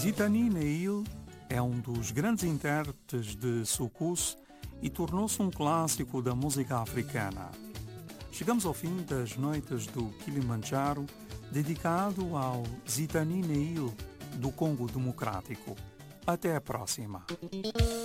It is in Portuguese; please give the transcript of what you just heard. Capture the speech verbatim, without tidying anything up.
Zittani Neil é um dos grandes intérpretes de soukous e tornou-se um clássico da música africana. Chegamos ao fim das noites do Kilimanjaro, dedicado ao Zittani Neil do Congo Democrático. Até a próxima.